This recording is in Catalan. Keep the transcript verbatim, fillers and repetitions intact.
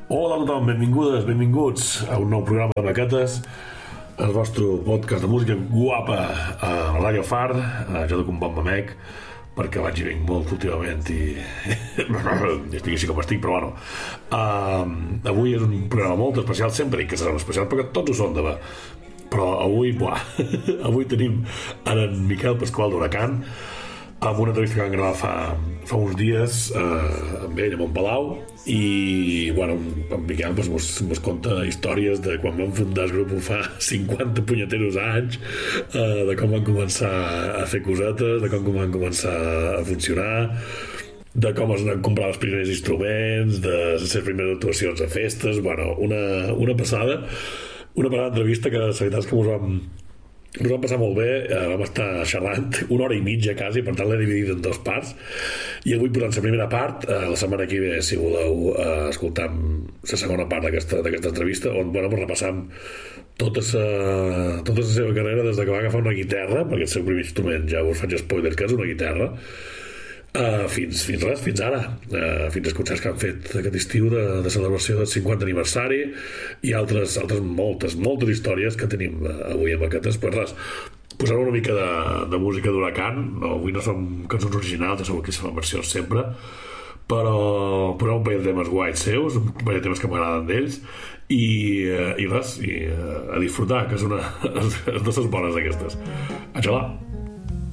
Hola a tothom, benvingudes, benvinguts a un nou programa de Maquetes, el vostre podcast de música guapa a la Ràdio Far. Jo duc un bon mamec perquè vaig i vinc molt últimament i estic així com estic, però bueno, uh, avui és un programa molt especial. Sempre dic que serà un especial perquè tots ho són de va, però avui, buah, avui tenim en Miquel Pasqual d'Huracan amb una entrevista que vam gravar fa, fa uns dies eh, amb ell a Montpalau i bueno, en Miquel pues, mos, mos conta històries de quan vam fundar el grup fa cinquanta punyeteros anys, eh, de com van començar a fer cosetes, de com van començar a funcionar, de com es van comprar els primers instruments, de les primeres actuacions a festes. Bueno, una, una passada una passada entrevista que la veritat és que mos vam Ens vam passar molt bé, eh, vam estar xerrant una hora i mitja quasi, per tant l'he dividit en dues parts i avui posant la primera part, eh, la setmana que ve si voleu eh, escoltar la segona part d'aquesta entrevista on bueno, repassam tota la tota la seva carrera des de que va agafar una guitarra, perquè el seu primer instrument ja us faig spoiler que és una guitarra, Uh, fins, fins res, fins ara uh, fins als concerts que han fet aquest estiu de, de celebració del cinquanta aniversari i altres, altres moltes, moltes històries que tenim uh, avui amb aquestes. Pues res, posarem una mica de, de música d'Huracan. No, avui no són cançons originals, ja sabeu que són versions sempre, però posarem un parell de temes guais seus, un parell de temes que m'agraden d'ells i, uh, i res, i, uh, a disfrutar, que és una, és de les bones aquestes. A xalar!